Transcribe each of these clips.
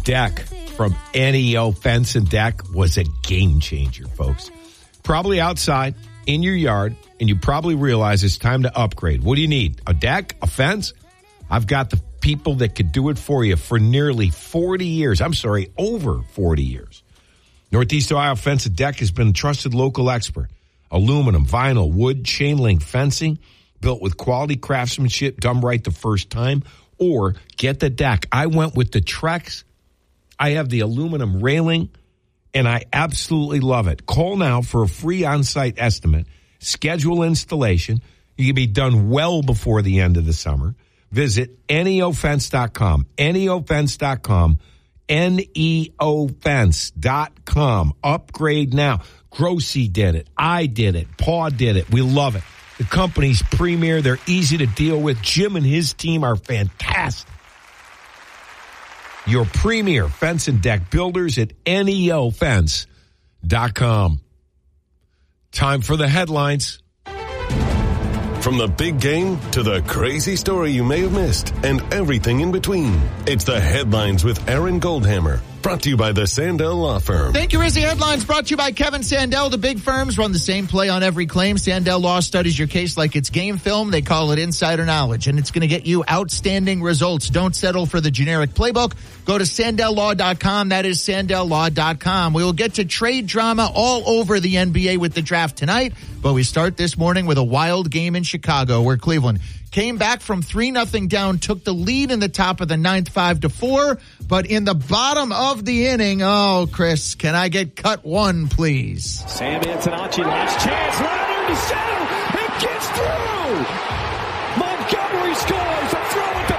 deck from NEO Fence and Deck was a game changer, folks. Probably outside in your yard, and you probably realize it's time to upgrade. What do you need? A deck? A fence? I've got the people that could do it for you for nearly 40 years. I'm sorry, over 40 years. Northeast Ohio Fence and Deck has been a trusted local expert. Aluminum, vinyl, wood, chain link fencing, built with quality craftsmanship, done right the first time. Or get the deck. I went with the Trex. I have the aluminum railing, and I absolutely love it. Call now for a free on-site estimate. Schedule installation. You can be done well before the end of the summer. Visit neofence.com. neofence.com. neofence.com. Upgrade now. Grossi did it. I did it. Paul did it. We love it. The company's premier. They're easy to deal with. Jim and his team are fantastic. Your premier fence and deck builders at neofence.com. Time for the headlines. From the big game to the crazy story you may have missed and everything in between. It's the Headlines with Aaron Goldhammer. Brought to you by the Sandell Law Firm. Thank you, Rizzy. Headlines brought to you by Kevin Sandell. The big firms run the same play on every claim. Sandell Law studies your case like it's game film. They call it insider knowledge, and it's going to get you outstanding results. Don't settle for the generic playbook. Go to SandellLaw.com. That is SandellLaw.com. We will get to trade drama all over the NBA with the draft tonight, but we start this morning with a wild game in Chicago where Cleveland came back from 3-0 down, took the lead in the top of the ninth, 5-4. But in the bottom of the inning, oh, Chris, can I get cut one, please? Sam Antonacci, last chance, Leonard to center, it gets through! Montgomery scores, a throw at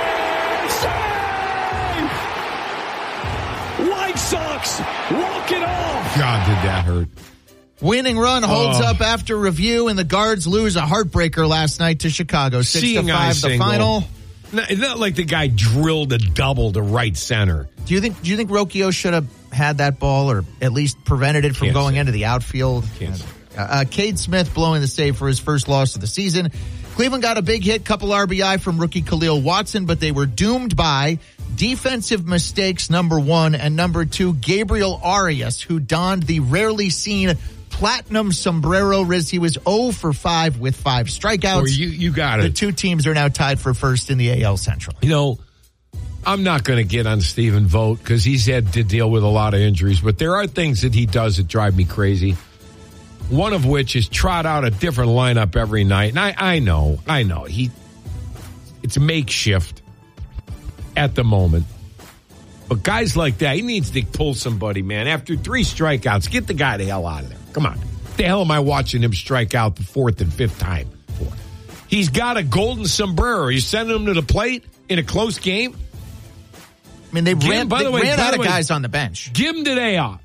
the plate, save! White Sox walk it off! God, did that hurt. Winning run holds up after review, and the Guards lose a heartbreaker last night to Chicago. 6-5, the final. It's not like the guy drilled a double to right center. Do you think Rocchio should have had that ball, or at least prevented it from going into the outfield? Cade Smith blowing the save for his first loss of the season. Cleveland got a big hit, couple RBI from rookie Khalil Watson, but they were doomed by defensive mistakes, number one, and number two, Gabriel Arias, who donned the rarely seen platinum sombrero. Riz, he was 0 for 5 with 5 strikeouts. You got it. The two teams are now tied for first in the AL Central. You know, I'm not going to get on Stephen Vogt because he's had to deal with a lot of injuries, but there are things that he does that drive me crazy. One of which is trot out a different lineup every night. And I know. It's makeshift at the moment. But guys like that, he needs to pull somebody, man. After 3 strikeouts, get the guy the hell out of there. Come on. What the hell am I watching him strike out the 4th and 5th time for? He's got a golden sombrero. Are you sending him to the plate in a close game? I mean, they ran out of guys on the bench. Give him today off.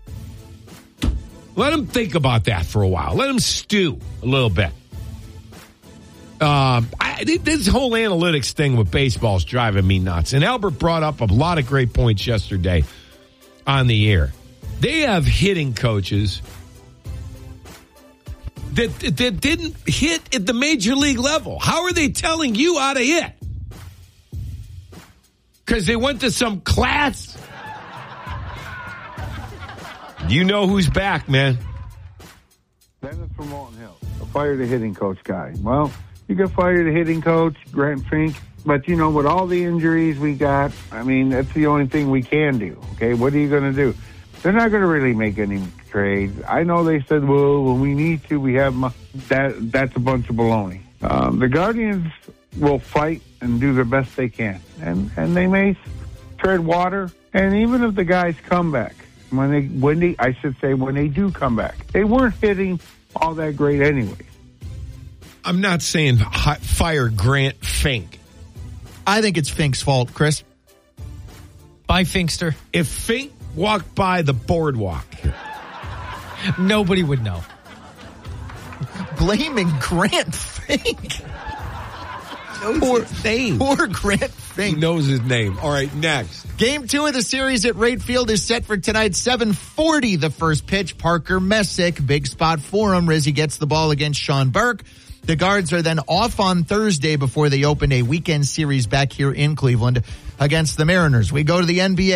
Let him think about that for a while. Let him stew a little bit. This whole analytics thing with baseball is driving me nuts. And Albert brought up a lot of great points yesterday on the air. They have hitting coaches that didn't hit at the major league level. How are they telling you how to hit? Because they went to some class? You know who's back, man. Dennis from Walton Hills. Fire the hitting coach guy. Well, you can fire the hitting coach, Grant Fink, but, you know, with all the injuries we got, I mean, that's the only thing we can do, okay? What are you going to do? They're not going to really make any trades. I know they said, well, when we need to, we have that's a bunch of baloney. The Guardians will fight and do the best they can, and they may tread water, and even if the guys come back, when they do come back, they weren't hitting all that great anyways. I'm not saying fire Grant Fink. I think it's Fink's fault, Chris. Bye, Finkster. If Fink walked by the boardwalk, nobody would know. Blaming Grant Fink. Poor Grant Fink. He knows his name. All right, next. Game 2 of the series at Wright Field is set for tonight, 7:40. The first pitch, Parker Messick. Big spot for him. Rizzy gets the ball against Sean Burke. The Guards are then off on Thursday before they open a weekend series back here in Cleveland against the Mariners. We go to the NBA.